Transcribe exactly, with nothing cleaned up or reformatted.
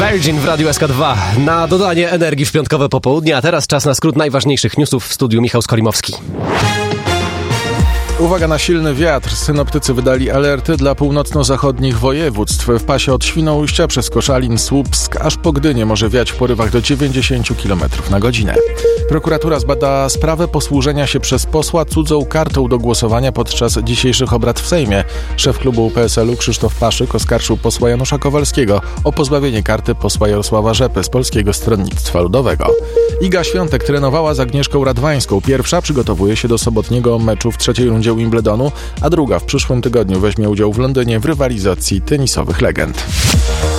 Virgin w Radiu S K dwa. Na dodanie energii w piątkowe popołudnie, a teraz czas na skrót najważniejszych newsów w studiu. Michał Skolimowski. Uwaga na silny wiatr. Synoptycy wydali alerty dla północno-zachodnich województw. W pasie od Świnoujścia przez Koszalin, Słupsk, aż po Gdynię może wiać w porywach do dziewięćdziesiąt kilometrów na godzinę. Prokuratura zbada sprawę posłużenia się przez posła cudzą kartą do głosowania podczas dzisiejszych obrad w Sejmie. Szef klubu P S L-u Krzysztof Paszyk oskarżył posła Janusza Kowalskiego o pozbawienie karty posła Jarosława Rzepy z Polskiego Stronnictwa Ludowego. Iga Świątek trenowała z Agnieszką Radwańską. Pierwsza przygotowuje się do sobotniego meczu w trzeciej rundzie Wimbledonu, a druga w przyszłym tygodniu weźmie udział w Londynie w rywalizacji tenisowych legend.